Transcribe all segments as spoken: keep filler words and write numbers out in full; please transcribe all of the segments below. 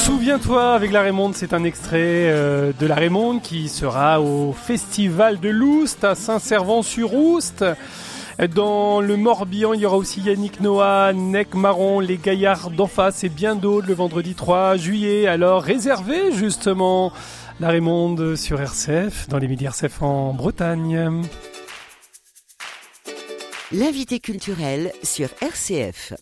Souviens-toi avec La Raymonde, c'est un extrait euh, de La Raymonde qui sera au Festival de l'Oust à Saint-Servant-sur-Oust. Dans le Morbihan, il y aura aussi Yannick Noah, Nec Marron, les Gaillards d'en face et bien d'autres le vendredi trois juillet. Alors réservez justement La Raymonde sur R C F, dans les midis R C F en Bretagne. L'invité culturel sur R C F.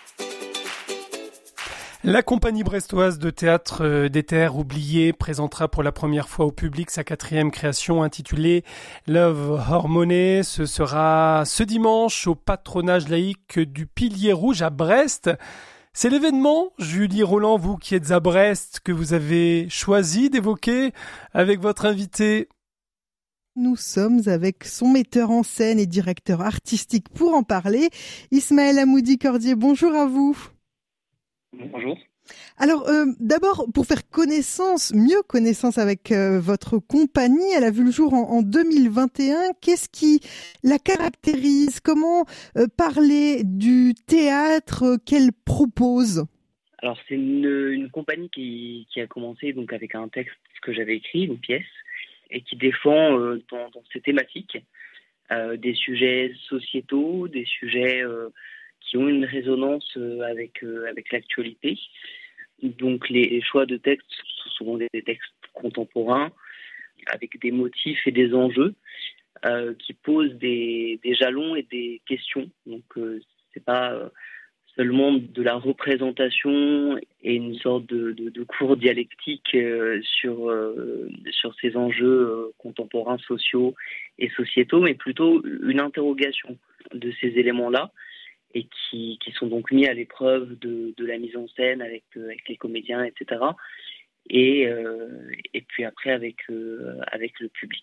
La compagnie brestoise de théâtre des Terres oubliées présentera pour la première fois au public sa quatrième création intitulée Love Hormone. Ce sera ce dimanche au patronage laïque du Pilier Rouge à Brest. C'est l'événement, Julie Roland, vous qui êtes à Brest, que vous avez choisi d'évoquer avec votre invité. Nous sommes avec son metteur en scène et directeur artistique pour en parler, Ismaël Amoudi-Cordier. Bonjour à vous. Bonjour. Alors, euh, d'abord, pour faire connaissance, mieux connaissance avec euh, votre compagnie, elle a vu le jour en, en deux mille vingt et un. Qu'est-ce qui la caractérise? Comment euh, parler du théâtre qu'elle propose? Alors, c'est une, une compagnie qui, qui a commencé donc avec un texte que j'avais écrit, une pièce, et qui défend euh, dans, dans ces thématiques euh, des sujets sociétaux, des sujets euh, qui ont une résonance euh, avec, euh, avec l'actualité. Donc les, les choix de textes sont souvent des, des textes contemporains, avec des motifs et des enjeux euh, qui posent des, des jalons et des questions. Donc euh, c'est pas euh, seulement de la représentation et une sorte de, de, de cours dialectique euh, sur, euh, sur ces enjeux euh, contemporains, sociaux et sociétaux, mais plutôt une interrogation de ces éléments-là, et qui, qui sont donc mis à l'épreuve de, de la mise en scène avec, euh, avec les comédiens, et cetera. Et, euh, et puis après avec, euh, avec le public.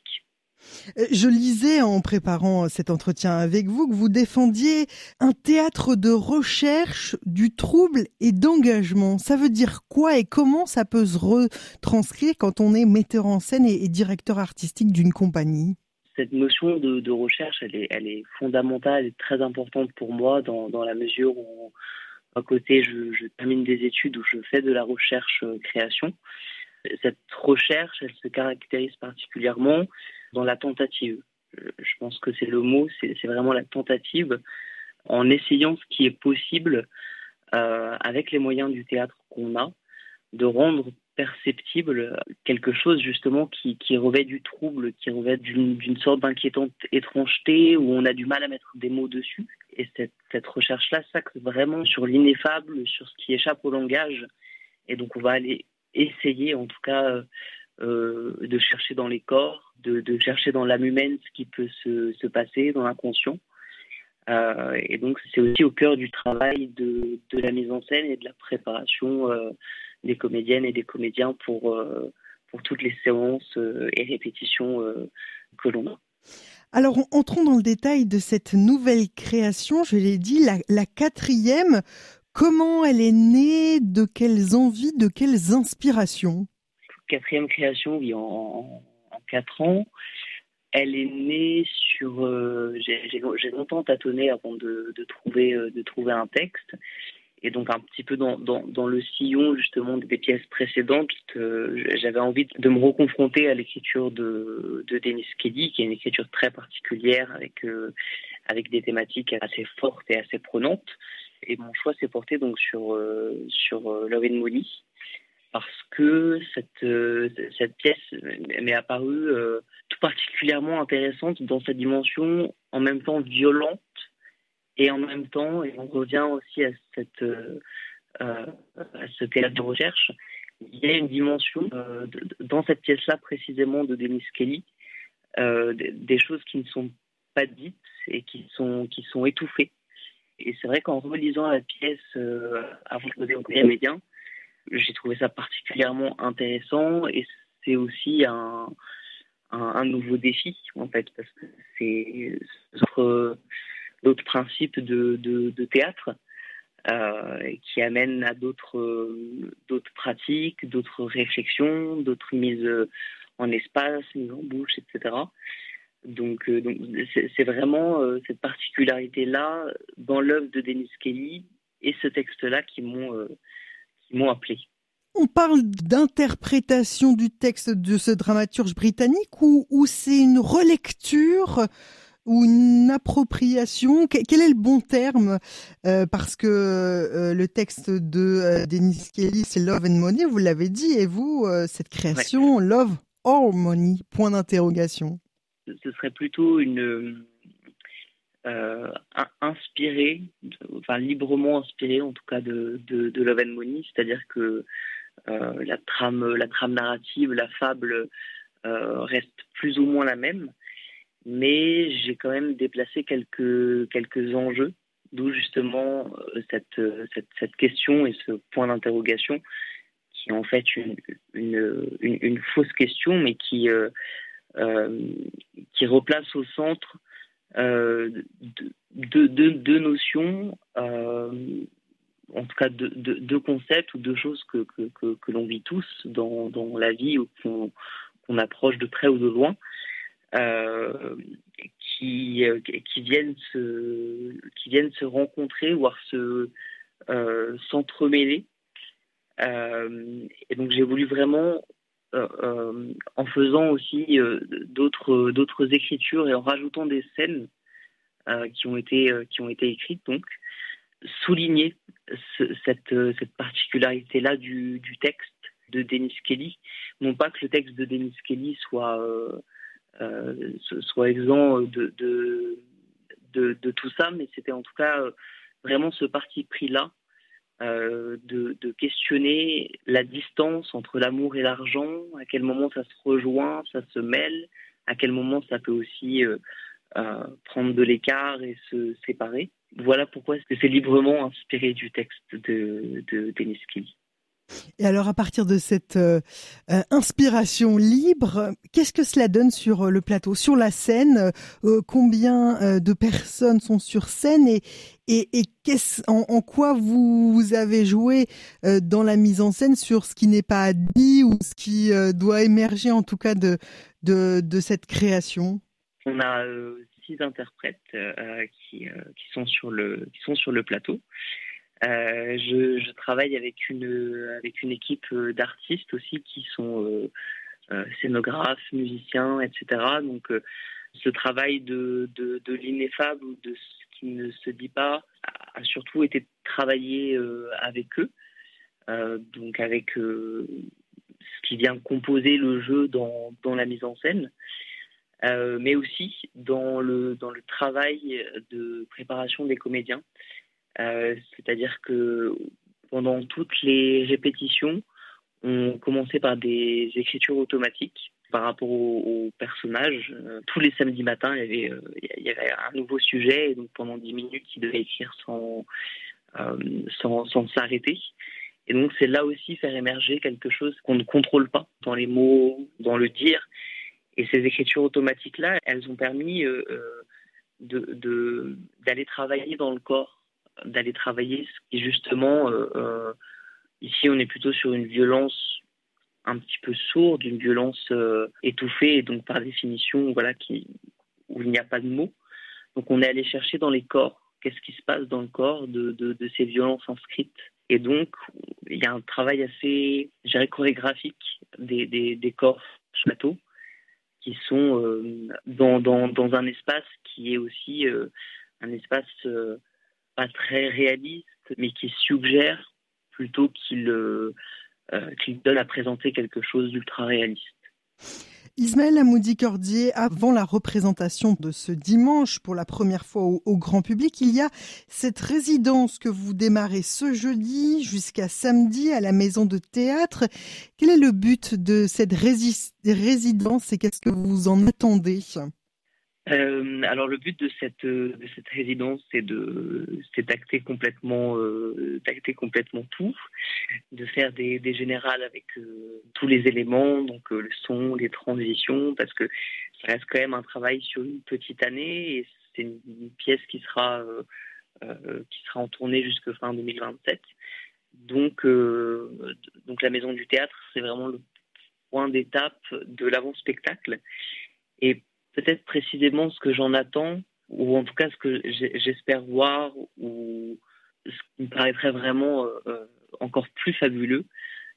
Je lisais en préparant cet entretien avec vous que vous défendiez un théâtre de recherche, du trouble et d'engagement. Ça veut dire quoi et comment ça peut se retranscrire quand on est metteur en scène et, et directeur artistique d'une compagnie? Cette notion de, de recherche, elle est, elle est fondamentale et très importante pour moi dans, dans la mesure où, à côté, je, je termine des études où je fais de la recherche-création. Cette recherche, elle se caractérise particulièrement dans la tentative. Je pense que c'est le mot, c'est, c'est vraiment la tentative, en essayant ce qui est possible euh, avec les moyens du théâtre qu'on a, de rendre perceptible quelque chose justement qui, qui revêt du trouble, qui revêt d'une, d'une sorte d'inquiétante étrangeté où on a du mal à mettre des mots dessus. Et cette, cette recherche-là s'axe vraiment sur l'ineffable, sur ce qui échappe au langage. Et donc on va aller essayer en tout cas euh, de chercher dans les corps, de, de chercher dans l'âme humaine ce qui peut se, se passer dans l'inconscient. Euh, et donc c'est aussi au cœur du travail de, de la mise en scène et de la préparation euh, des comédiennes et des comédiens pour, euh, pour toutes les séances euh, et répétitions euh, que l'on a. Alors, entrons dans le détail de cette nouvelle création, je l'ai dit, la, la quatrième. Comment elle est née? De quelles envies? De quelles inspirations? Quatrième création, oui, en, en, en quatre ans. Elle est née sur... Euh, j'ai, j'ai, j'ai longtemps tâtonné avant de, de, trouver, euh, de trouver un texte. Et donc un petit peu dans, dans, dans le sillon justement des pièces précédentes, euh, j'avais envie de me reconfronter à l'écriture de, de Denis Kelly, qui est une écriture très particulière avec, euh, avec des thématiques assez fortes et assez prenantes. Et mon choix s'est porté donc sur, euh, sur euh, Love and Money, parce que cette, euh, cette pièce m'est apparue euh, tout particulièrement intéressante dans sa dimension en même temps violente, et en même temps, et on revient aussi à, cette, euh, à ce théâtre de recherche, il y a une dimension euh, de, dans cette pièce-là précisément de Denis Kelly, euh, des, des choses qui ne sont pas dites et qui sont, qui sont étouffées. Et c'est vrai qu'en relisant la pièce euh, avant de poser au comédien, j'ai trouvé ça particulièrement intéressant, et c'est aussi un, un, un nouveau défi en fait, parce que c'est d'autres, d'autres principes de, de, de théâtre euh, qui amènent à d'autres, d'autres pratiques, d'autres réflexions, d'autres mises en espace, mises en bouche, et cetera. Donc, euh, donc c'est, c'est vraiment euh, cette particularité-là dans l'œuvre de Denis Kelly et ce texte-là qui m'ont, euh, qui m'ont appelé. On parle d'interprétation du texte de ce dramaturge britannique ou, ou c'est une relecture ou une appropriation? Quel est le bon terme? euh, Parce que euh, le texte de euh, Dennis Kelly, c'est Love and Money, vous l'avez dit, et vous, euh, cette création, ouais. Love or Money, point d'interrogation. Ce serait plutôt une... Euh, inspiré, enfin librement inspiré en tout cas de, de, de Love and Money, c'est-à-dire que euh, la trame, la trame narrative, la fable euh, reste plus ou moins la même, mais j'ai quand même déplacé quelques quelques enjeux, d'où justement euh, cette, cette cette question et ce point d'interrogation qui est en fait une une, une, une fausse question, mais qui euh, euh, qui replace au centre Euh, deux de, de, de notions, euh, en tout cas deux de, de concepts ou deux choses que, que, que, que l'on vit tous dans, dans la vie ou qu'on, qu'on approche de près ou de loin, euh, qui, qui, viennent se, qui viennent se rencontrer, voire se, euh, s'entremêler. Euh, et donc j'ai voulu vraiment, Euh, euh, en faisant aussi euh, d'autres d'autres écritures et en rajoutant des scènes euh, qui ont été euh, qui ont été écrites, donc souligner ce, cette cette particularité là du du texte de Dennis Kelly. Non pas que le texte de Dennis Kelly soit euh, euh, soit exempt de de, de de tout ça, mais c'était en tout cas euh, vraiment ce parti pris là. Euh, de, de questionner la distance entre l'amour et l'argent, à quel moment ça se rejoint, ça se mêle, à quel moment ça peut aussi euh, euh, prendre de l'écart et se séparer. Voilà pourquoi est-ce que c'est librement inspiré du texte de, de Dennis Kelly. Et alors, à partir de cette euh, euh, inspiration libre, qu'est-ce que cela donne sur le plateau, sur la scène? euh, Combien euh, de personnes sont sur scène et, et, et qu'est-ce, en, en quoi vous, vous avez joué euh, dans la mise en scène sur ce qui n'est pas dit ou ce qui euh, doit émerger en tout cas de, de, de cette création? On a euh, six interprètes euh, qui, euh, qui, sont sur le, qui sont sur le plateau. Euh, je, je travaille avec une avec une équipe d'artistes aussi qui sont euh, euh, scénographes, musiciens, et cetera. Donc, euh, ce travail de de, de l'ineffable ou de ce qui ne se dit pas a, a surtout été travaillé euh, avec eux, euh, donc avec euh, ce qui vient composer le jeu dans dans la mise en scène, euh, mais aussi dans le dans le travail de préparation des comédiens. Euh, c'est-à-dire que pendant toutes les répétitions, on commençait par des écritures automatiques par rapport aux, aux personnages. Euh, tous les samedis matins, il y avait, euh, il y avait un nouveau sujet, et donc pendant dix minutes, ils devaient écrire sans, euh, sans, sans s'arrêter. Et donc c'est là aussi faire émerger quelque chose qu'on ne contrôle pas dans les mots, dans le dire. Et ces écritures automatiques-là, elles ont permis euh, de, de, d'aller travailler dans le corps, d'aller travailler ce qui justement euh, euh, ici on est plutôt sur une violence un petit peu sourde, une violence euh, étouffée et donc par définition voilà qui où il n'y a pas de mots. Donc on est allé chercher dans les corps qu'est-ce qui se passe dans le corps de de, de ces violences inscrites, et donc il y a un travail assez je dirais chorégraphique des des, des corps plateau qui sont euh, dans dans dans un espace qui est aussi euh, un espace euh, pas très réaliste, mais qui suggère plutôt qu'il, euh, euh, qu'il donne à présenter quelque chose d'ultra réaliste. Ismaël Hamoudi-Cordier, avant la représentation de ce dimanche pour la première fois au, au grand public, il y a cette résidence que vous démarrez ce jeudi jusqu'à samedi à la Maison de Théâtre. Quel est le but de cette rési- résidence et qu'est-ce que vous en attendez ? Euh, alors le but de cette de cette résidence, c'est de c'est d'acter complètement euh, d'acter complètement tout, de faire des des générales avec euh, tous les éléments, donc euh, le son, les transitions, parce que ça reste quand même un travail sur une petite année et c'est une, une pièce qui sera euh, euh, qui sera en tournée jusque fin deux mille vingt-sept. Donc euh, donc la Maison du Théâtre, c'est vraiment le point d'étape de l'avant-spectacle, et peut-être précisément ce que j'en attends, ou en tout cas ce que j'espère voir, ou ce qui me paraîtrait vraiment euh, encore plus fabuleux,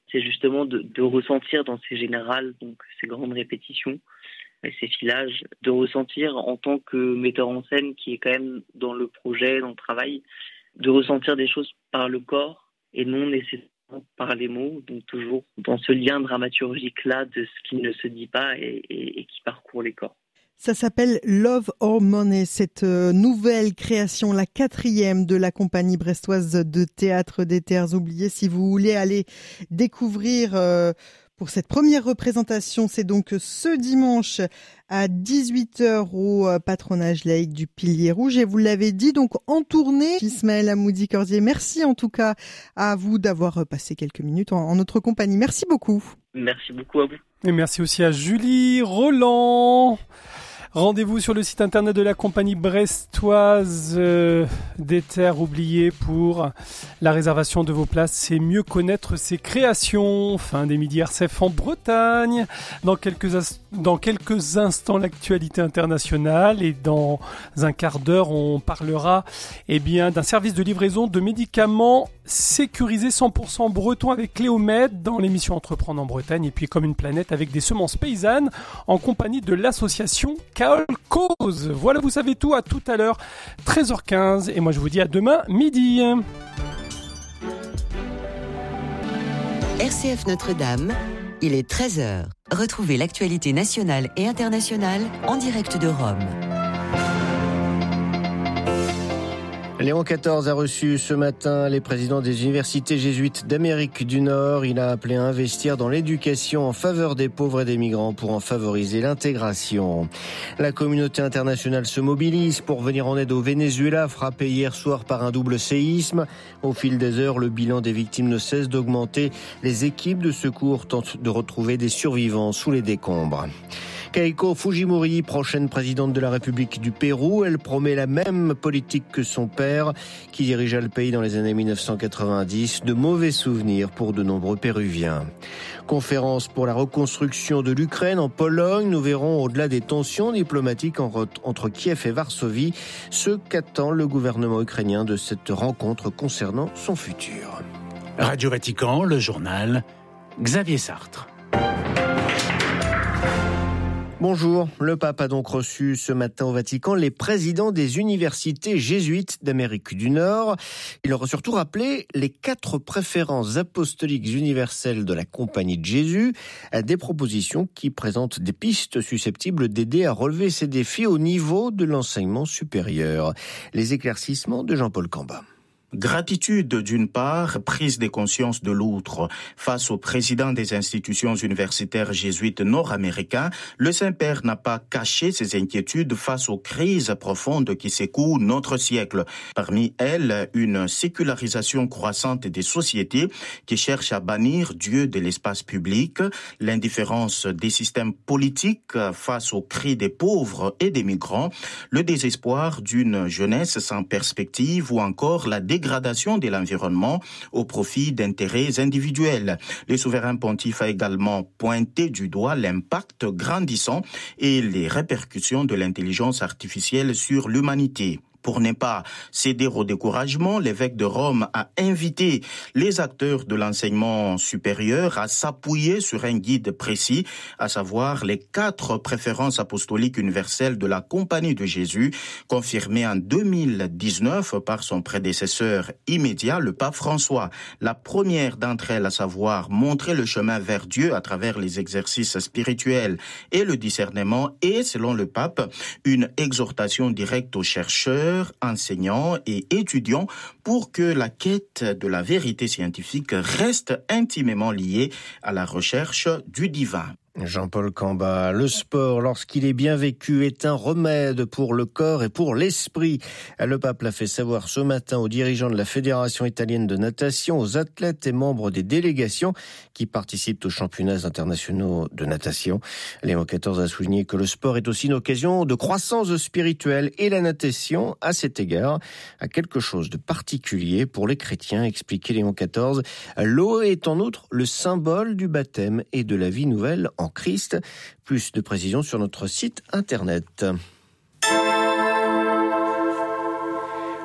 c'est justement de, de ressentir dans ces générales, donc ces grandes répétitions, ces filages, de ressentir en tant que metteur en scène qui est quand même dans le projet, dans le travail, de ressentir des choses par le corps et non nécessairement par les mots, donc toujours dans ce lien dramaturgique-là de ce qui ne se dit pas et, et, et qui parcourt les corps. Ça s'appelle Love or Money, cette nouvelle création, la quatrième de la compagnie brestoise de théâtre des Terres oubliées. Si vous voulez aller découvrir euh, pour cette première représentation, c'est donc ce dimanche à dix-huit heures au Patronage laïque du Pilier Rouge. Et vous l'avez dit, donc en tournée. Ismaël Amoudi-Cordier, merci en tout cas à vous d'avoir passé quelques minutes en, en notre compagnie. Merci beaucoup. Merci beaucoup à vous. Et merci aussi à Julie Roland. Rendez-vous sur le site internet de la compagnie brestoise euh, des Terres oubliées pour la réservation de vos places. C'est mieux connaître ses créations. Fin des Midi R C F en Bretagne. Dans quelques, as- dans quelques instants, l'actualité internationale. Et dans un quart d'heure, on parlera eh bien, d'un service de livraison de médicaments sécurisé cent pour cent breton avec Cléomède dans l'émission Entreprendre en Bretagne. Et puis Comme une planète avec des semences paysannes en compagnie de l'association Kaol Cause. Voilà, vous savez tout. À tout à l'heure, treize heures quinze. Et moi, je vous dis à demain midi. R C F Notre-Dame, il est treize heures. Retrouvez l'actualité nationale et internationale en direct de Rome. Léon quatorze a reçu ce matin les présidents des universités jésuites d'Amérique du Nord. Il a appelé à investir dans l'éducation en faveur des pauvres et des migrants pour en favoriser l'intégration. La communauté internationale se mobilise pour venir en aide au Venezuela, frappé hier soir par un double séisme. Au fil des heures, le bilan des victimes ne cesse d'augmenter. Les équipes de secours tentent de retrouver des survivants sous les décombres. Keiko Fujimori, prochaine présidente de la République du Pérou, elle promet la même politique que son père, qui dirigea le pays dans les années mille neuf cent quatre-vingt-dix. De mauvais souvenirs pour de nombreux Péruviens. Conférence pour la reconstruction de l'Ukraine en Pologne. Nous verrons au-delà des tensions diplomatiques entre Kiev et Varsovie ce qu'attend le gouvernement ukrainien de cette rencontre concernant son futur. Radio Vatican, le journal, Xavier Sartre. Bonjour, le pape a donc reçu ce matin au Vatican les présidents des universités jésuites d'Amérique du Nord. Il leur a surtout rappelé les quatre préférences apostoliques universelles de la Compagnie de Jésus, des propositions qui présentent des pistes susceptibles d'aider à relever ces défis au niveau de l'enseignement supérieur. Les éclaircissements de Jean-Paul Camba. Gratitude d'une part, prise de conscience de l'autre. Face au président des institutions universitaires jésuites nord-américains, le Saint-Père n'a pas caché ses inquiétudes face aux crises profondes qui secouent notre siècle. Parmi elles, une sécularisation croissante des sociétés qui cherchent à bannir Dieu de l'espace public, l'indifférence des systèmes politiques face aux cris des pauvres et des migrants, le désespoir d'une jeunesse sans perspective ou encore la dégradation de l'environnement au profit d'intérêts individuels. Le souverain pontife a également pointé du doigt l'impact grandissant et les répercussions de l'intelligence artificielle sur l'humanité. Pour ne pas céder au découragement, l'évêque de Rome a invité les acteurs de l'enseignement supérieur à s'appuyer sur un guide précis, à savoir les quatre préférences apostoliques universelles de la Compagnie de Jésus, confirmées en deux mille dix-neuf par son prédécesseur immédiat, le pape François. La première d'entre elles, à savoir montrer le chemin vers Dieu à travers les exercices spirituels et le discernement, est, selon le pape, une exhortation directe aux chercheurs, enseignants et étudiants pour que la quête de la vérité scientifique reste intimement liée à la recherche du divin. Jean-Paul Camba, le sport, lorsqu'il est bien vécu, est un remède pour le corps et pour l'esprit. Le pape l'a fait savoir ce matin aux dirigeants de la Fédération italienne de natation, aux athlètes et membres des délégations qui participent aux championnats internationaux de natation. Léon quatorze a souligné que le sport est aussi une occasion de croissance spirituelle et la natation, à cet égard, a quelque chose de particulier pour les chrétiens, expliquait Léon quatorze. L'eau est en outre le symbole du baptême et de la vie nouvelle en Christ. Plus de précisions sur notre site internet.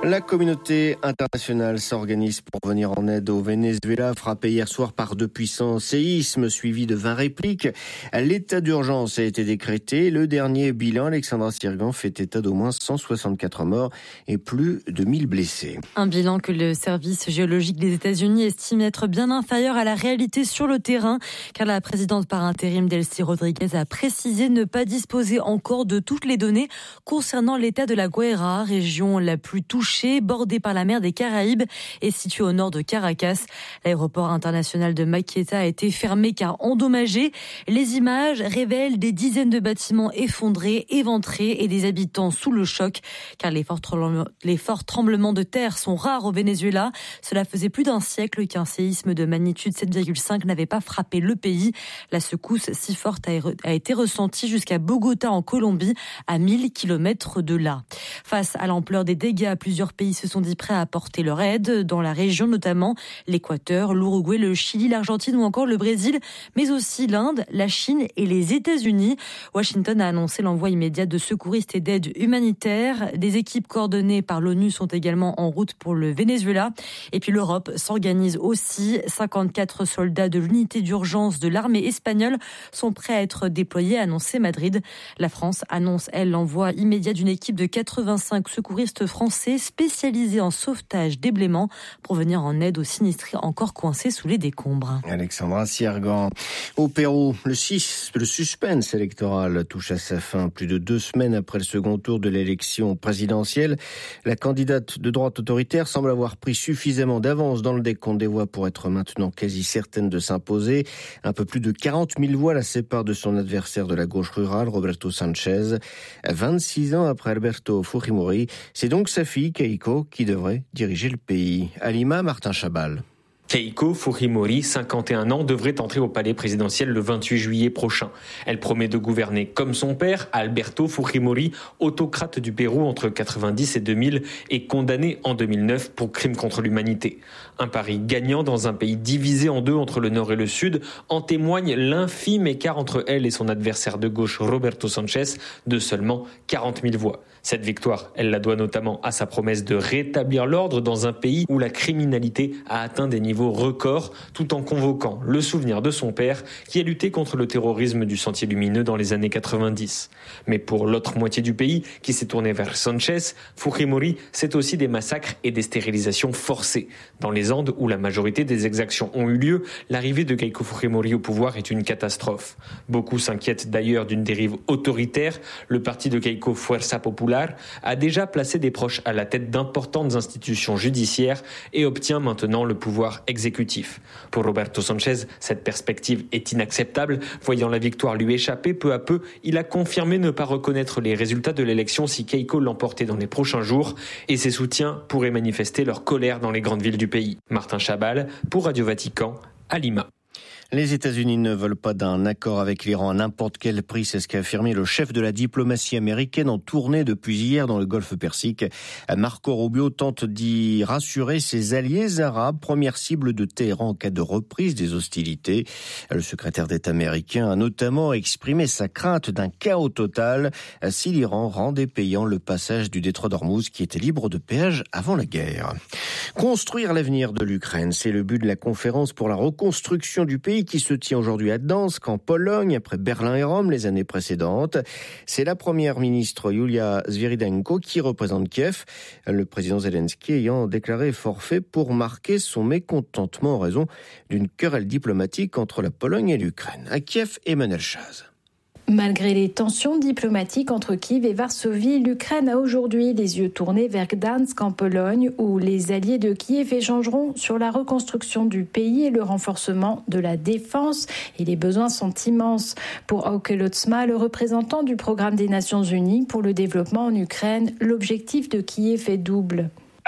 La communauté internationale s'organise pour venir en aide au Venezuela, frappé hier soir par deux puissants séismes suivis de vingt répliques. L'état d'urgence a été décrété. Le dernier bilan, Alexandra Sirgan, fait état d'au moins cent soixante-quatre morts et plus de mille blessés. Un bilan que le service géologique des États-Unis estime être bien inférieur à la réalité sur le terrain, car la présidente par intérim Delcy Rodriguez a précisé ne pas disposer encore de toutes les données concernant l'état de la Guaira, région la plus touchée, bordé par la mer des Caraïbes et situé au nord de Caracas. L'aéroport international de Maqueta a été fermé car endommagé. Les images révèlent des dizaines de bâtiments effondrés, éventrés et des habitants sous le choc, car les forts tremblements, les forts tremblements de terre sont rares au Venezuela. Cela faisait plus d'un siècle qu'un séisme de magnitude sept virgule cinq n'avait pas frappé le pays. La secousse si forte a été ressentie jusqu'à Bogota en Colombie, à mille kilomètres de là. Face à l'ampleur des dégâts, plusieurs pays se sont dit prêts à apporter leur aide dans la région, notamment l'Équateur, l'Uruguay, le Chili, l'Argentine ou encore le Brésil, mais aussi l'Inde, la Chine et les États-Unis. Washington a annoncé l'envoi immédiat de secouristes et d'aide humanitaire. Des équipes coordonnées par l'ONU sont également en route pour le Venezuela. Et puis l'Europe s'organise aussi. cinquante-quatre soldats de l'unité d'urgence de l'armée espagnole sont prêts à être déployés, a annoncé Madrid. La France annonce, elle, l'envoi immédiat d'une équipe de quatre-vingt-cinq secouristes français spécialisés en sauvetage d'ébléments pour venir en aide aux sinistrés encore coincés sous les décombres. Alexandra Sirgan. Au Pérou, le, six, le suspense électoral touche à sa fin. Plus de deux semaines après le second tour de l'élection présidentielle, la candidate de droite autoritaire semble avoir pris suffisamment d'avance dans le décompte des voix pour être maintenant quasi certaine de s'imposer. Un peu plus de quarante mille voix la séparent de son adversaire de la gauche rurale, Roberto Sanchez. vingt-six ans après Alberto Fujimori, c'est donc sa fille, Keiko, qui devrait diriger le pays. À Lima, Martin Chabal. Keiko Fujimori, cinquante et un ans, devrait entrer au palais présidentiel le vingt-huit juillet prochain. Elle promet de gouverner comme son père, Alberto Fujimori, autocrate du Pérou entre quatre-vingt-dix et deux mille et condamné en deux mille neuf pour crimes contre l'humanité. Un pari gagnant dans un pays divisé en deux entre le nord et le sud. En témoigne l'infime écart entre elle et son adversaire de gauche, Roberto Sanchez, de seulement quarante mille voix. Cette victoire, elle la doit notamment à sa promesse de rétablir l'ordre dans un pays où la criminalité a atteint des niveaux records, tout en convoquant le souvenir de son père qui a lutté contre le terrorisme du Sentier lumineux dans les années quatre-vingt-dix. Mais pour l'autre moitié du pays, qui s'est tournée vers Sanchez, Fujimori, c'est aussi des massacres et des stérilisations forcées. Dans les Andes, où la majorité des exactions ont eu lieu, l'arrivée de Keiko Fujimori au pouvoir est une catastrophe. Beaucoup s'inquiètent d'ailleurs d'une dérive autoritaire. Le parti de Keiko, Fuerza Popular, a déjà placé des proches à la tête d'importantes institutions judiciaires et obtient maintenant le pouvoir exécutif. Pour Roberto Sanchez, cette perspective est inacceptable. Voyant la victoire lui échapper peu à peu, il a confirmé ne pas reconnaître les résultats de l'élection si Keiko l'emportait dans les prochains jours, et ses soutiens pourraient manifester leur colère dans les grandes villes du pays. Martin Chabal, pour Radio Vatican, à Lima. Les États-Unis ne veulent pas d'un accord avec l'Iran à n'importe quel prix, c'est ce qu'a affirmé le chef de la diplomatie américaine en tournée depuis hier dans le Golfe Persique. Marco Rubio tente d'y rassurer ses alliés arabes, première cible de Téhéran en cas de reprise des hostilités. Le secrétaire d'État américain a notamment exprimé sa crainte d'un chaos total si l'Iran rendait payant le passage du détroit d'Ormuz qui était libre de péage avant la guerre. Construire l'avenir de l'Ukraine, c'est le but de la conférence pour la reconstruction du pays qui se tient aujourd'hui à Gdansk, en Pologne, après Berlin et Rome les années précédentes. C'est la première ministre Yulia Sviridenko qui représente Kiev, le président Zelensky ayant déclaré forfait pour marquer son mécontentement en raison d'une querelle diplomatique entre la Pologne et l'Ukraine. À Kiev, Emmanuel Chaz. Malgré les tensions diplomatiques entre Kiev et Varsovie, l'Ukraine a aujourd'hui les yeux tournés vers Gdansk en Pologne, où les alliés de Kiev échangeront sur la reconstruction du pays et le renforcement de la défense. Et les besoins sont immenses. Pour Auke Lotsma, le représentant du programme des Nations Unies pour le développement en Ukraine, l'objectif de Kiev est double.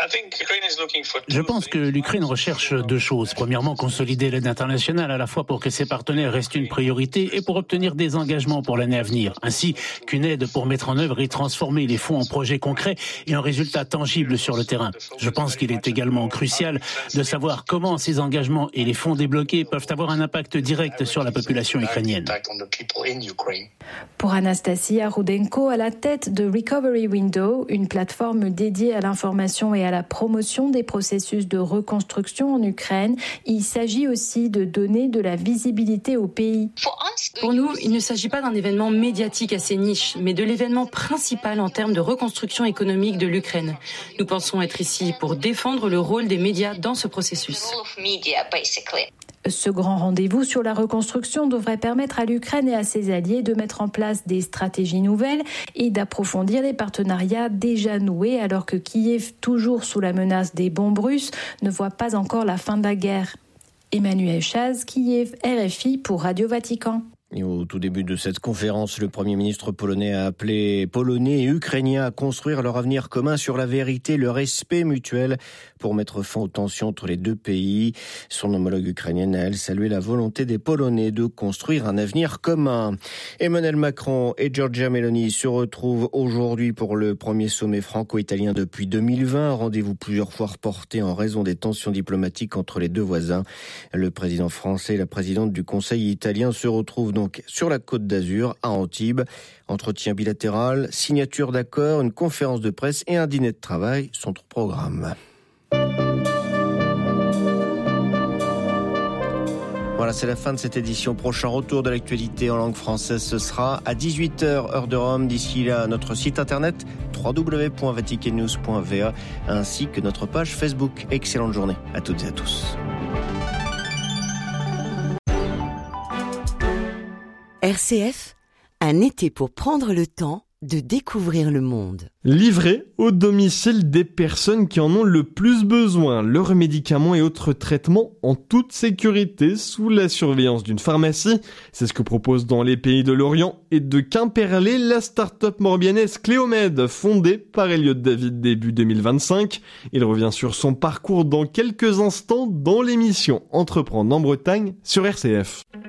Je pense que l'Ukraine recherche deux choses. Premièrement, consolider l'aide internationale à la fois pour que ses partenaires restent une priorité et pour obtenir des engagements pour l'année à venir, ainsi qu'une aide pour mettre en œuvre et transformer les fonds en projets concrets et en résultats tangibles sur le terrain. Je pense qu'il est également crucial de savoir comment ces engagements et les fonds débloqués peuvent avoir un impact direct sur la population ukrainienne. Pour Anastasia Rudenko, à la tête de Recovery Window, une plateforme dédiée à l'information et et à la promotion des processus de reconstruction en Ukraine. Il s'agit aussi de donner de la visibilité au pays. Pour nous, il ne s'agit pas d'un événement médiatique assez niche, mais de l'événement principal en termes de reconstruction économique de l'Ukraine. Nous pensons être ici pour défendre le rôle des médias dans ce processus. Ce grand rendez-vous sur la reconstruction devrait permettre à l'Ukraine et à ses alliés de mettre en place des stratégies nouvelles et d'approfondir les partenariats déjà noués alors que Kiev, toujours sous la menace des bombes russes, ne voit pas encore la fin de la guerre. Emmanuel Chaz, Kiev, R F I pour Radio Vatican. Et au tout début de cette conférence, le Premier ministre polonais a appelé Polonais et Ukrainiens à construire leur avenir commun sur la vérité, le respect mutuel pour mettre fin aux tensions entre les deux pays. Son homologue ukrainienne a, elle, salué la volonté des Polonais de construire un avenir commun. Emmanuel Macron et Giorgia Meloni se retrouvent aujourd'hui pour le premier sommet franco-italien depuis deux mille vingt. Un rendez-vous plusieurs fois reporté en raison des tensions diplomatiques entre les deux voisins. Le président français et la présidente du Conseil italien se retrouvent donc Donc sur la Côte d'Azur, à Antibes. Entretien bilatéral, signature d'accord, une conférence de presse et un dîner de travail sont au programme. Voilà, c'est la fin de cette édition. Prochain retour de l'actualité en langue française, ce sera à dix-huit heures, heure de Rome. D'ici là, notre site internet w w w point vatican news point v a ainsi que notre page Facebook. Excellente journée à toutes et à tous. R C F, un été pour prendre le temps de découvrir le monde. Livré au domicile des personnes qui en ont le plus besoin, leurs médicaments et autres traitements en toute sécurité sous la surveillance d'une pharmacie. C'est ce que propose dans les pays de l'Orient et de Quimperlé la start-up morbihannaise Cléomède, fondée par Elliot David début deux mille vingt-cinq. Il revient sur son parcours dans quelques instants dans l'émission Entreprendre en Bretagne sur R C F.